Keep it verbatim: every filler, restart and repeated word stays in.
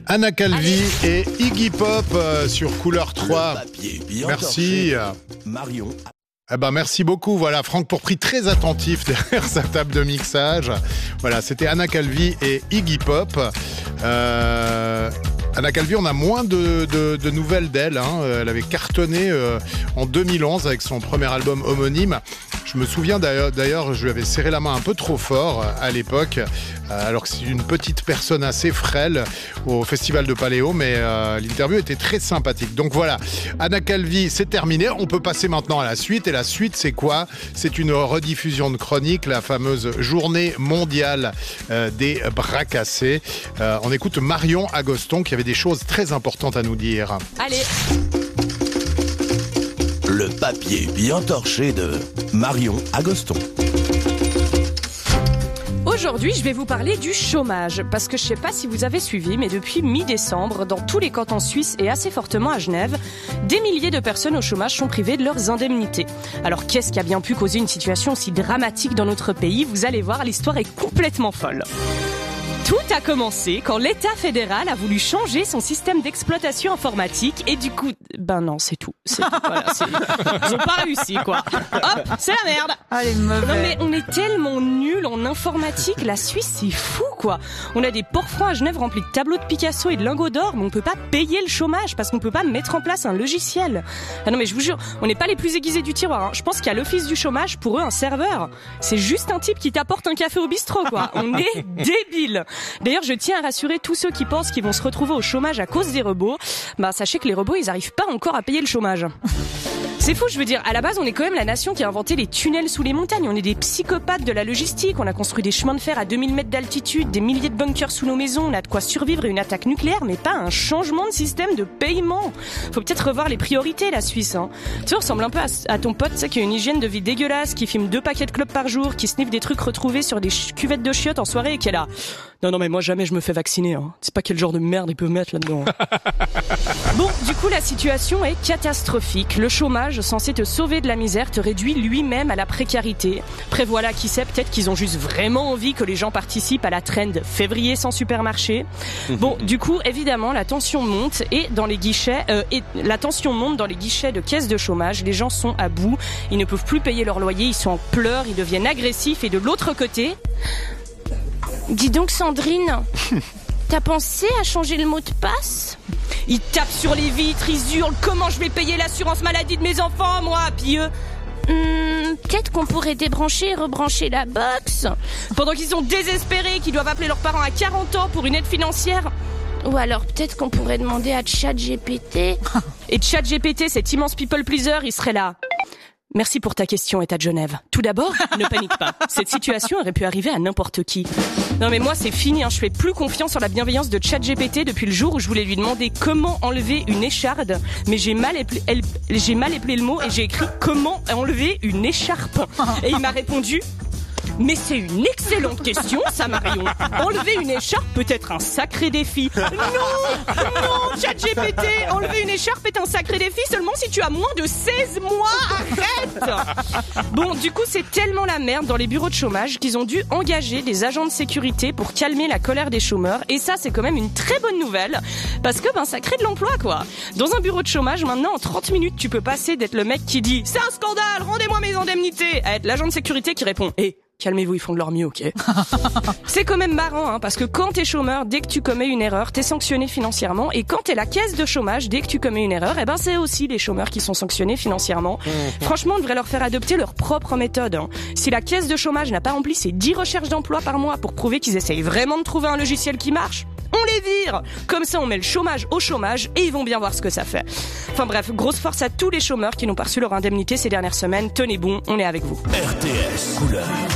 Anna Calvi Allez. et Iggy Pop euh, sur Couleur trois. Merci. Marion. Eh ben, merci beaucoup. Voilà, Franck Pourpry très attentif derrière sa table de mixage. Voilà, c'était Anna Calvi et Iggy Pop. Euh... Anna Calvi, on a moins de, de, de nouvelles d'elle. Hein. Elle avait cartonné euh, en deux mille onze avec son premier album homonyme. Je me souviens d'ailleurs, d'ailleurs, je lui avais serré la main un peu trop fort euh, à l'époque, euh, alors que c'est une petite personne assez frêle au Festival de Paléo, mais euh, l'interview était très sympathique. Donc voilà, Anna Calvi, c'est terminé. On peut passer maintenant à la suite. Et la suite, c'est quoi ? C'est une rediffusion de Chronique, la fameuse journée mondiale euh, des bras cassés. Euh, on écoute Marion Agoston qui avait des choses très importantes à nous dire. Allez. Le papier bien torché de Marion Agoston. Aujourd'hui, je vais vous parler du chômage, parce que je ne sais pas si vous avez suivi, mais depuis mi-décembre, dans tous les cantons suisses et assez fortement à Genève, des milliers de personnes au chômage sont privées de leurs indemnités. Alors qu'est-ce qui a bien pu causer une situation aussi dramatique dans notre pays ? Vous allez voir, l'histoire est complètement folle. Tout a commencé quand l'État fédéral a voulu changer son système d'exploitation informatique et du coup, ben non, c'est tout. C'est tout. Voilà, c'est... Ils ont pas réussi, quoi. Hop, c'est la merde. Ah, les mauvais. Non mais on est tellement nuls en informatique, la Suisse c'est fou, quoi. On a des ports-francs à Genève remplis de tableaux de Picasso et de lingots d'or, mais on peut pas payer le chômage parce qu'on peut pas mettre en place un logiciel. Ah non mais je vous jure, on n'est pas les plus aiguisés du tiroir. Hein. Je pense qu'à l'office du chômage, pour eux, un serveur, c'est juste un type qui t'apporte un café au bistrot, quoi. On est débiles. D'ailleurs, je tiens à rassurer tous ceux qui pensent qu'ils vont se retrouver au chômage à cause des robots. Bah, sachez que les robots, ils arrivent pas encore à payer le chômage. C'est fou, je veux dire, à la base, on est quand même la nation qui a inventé les tunnels sous les montagnes. On est des psychopathes de la logistique. On a construit des chemins de fer à deux mille mètres d'altitude, des milliers de bunkers sous nos maisons. On a de quoi survivre à une attaque nucléaire, mais pas un changement de système de paiement. Faut peut-être revoir les priorités, la Suisse. Hein. Tu sais, on ressemble un peu à, à ton pote, tu sais, qui a une hygiène de vie dégueulasse, qui filme deux paquets de clopes par jour, qui sniffe des trucs retrouvés sur des ch- cuvettes de chiottes en soirée et qui est là. Non, non, mais moi, jamais je me fais vacciner. Hein. C'est pas quel genre de merde ils peuvent mettre là-dedans. Bon, du coup, la situation est catastrophique. Le chômage, censé te sauver de la misère, te réduit lui-même à la précarité. Après, voilà, qui sait, peut-être qu'ils ont juste vraiment envie que les gens participent à la trend février sans supermarché. Bon, du coup, évidemment, la tension monte et dans les guichets, euh, et la tension monte dans les guichets de caisses de chômage. Les gens sont à bout. Ils ne peuvent plus payer leur loyer. Ils sont en pleurs. Ils deviennent agressifs. Et de l'autre côté... Dis donc Sandrine, t'as pensé à changer le mot de passe ? Ils tapent sur les vitres, ils hurlent, comment je vais payer l'assurance maladie de mes enfants, moi ? Puis eux, hum, peut-être qu'on pourrait débrancher et rebrancher la box. Pendant qu'ils sont désespérés, qu'ils doivent appeler leurs parents à quarante ans pour une aide financière. Ou alors peut-être qu'on pourrait demander à ChatGPT. Et ChatGPT, cet immense people pleaser, il serait là. Merci pour ta question, État de Genève. Tout d'abord, ne panique pas. Cette situation aurait pu arriver à n'importe qui. Non mais moi, c'est fini. Hein. Je fais plus confiance sur la bienveillance de ChatGPT depuis le jour où je voulais lui demander comment enlever une écharde. Mais j'ai mal épelé, j'ai mal épelé le mot et j'ai écrit comment enlever une écharpe. Et il m'a répondu... Mais c'est une excellente question, ça, Marion. Enlever une écharpe peut être un sacré défi. Non, non, ChatGPT, enlever une écharpe est un sacré défi seulement si tu as moins de seize mois. Arrête. Bon, du coup, c'est tellement la merde dans les bureaux de chômage qu'ils ont dû engager des agents de sécurité pour calmer la colère des chômeurs. Et ça, c'est quand même une très bonne nouvelle parce que ben ça crée de l'emploi, quoi. Dans un bureau de chômage, maintenant, en trente minutes, tu peux passer d'être le mec qui dit « C'est un scandale, rendez-moi mes indemnités » à être l'agent de sécurité qui répond « Eh, calmez-vous, ils font de leur mieux, ok. » C'est quand même marrant, hein, parce que quand t'es chômeur, dès que tu commets une erreur, t'es sanctionné financièrement. Et quand t'es la caisse de chômage, dès que tu commets une erreur, eh ben c'est aussi les chômeurs qui sont sanctionnés financièrement. Mmh. Franchement, on devrait leur faire adopter leur propre méthode. Hein. Si la caisse de chômage n'a pas rempli ses dix recherches d'emploi par mois pour prouver qu'ils essayent vraiment de trouver un logiciel qui marche, on les vire. Comme ça, on met le chômage au chômage et ils vont bien voir ce que ça fait. Enfin bref, grosse force à tous les chômeurs qui n'ont pas reçu leur indemnité ces dernières semaines. Tenez bon, on est avec vous. R T S Couleur.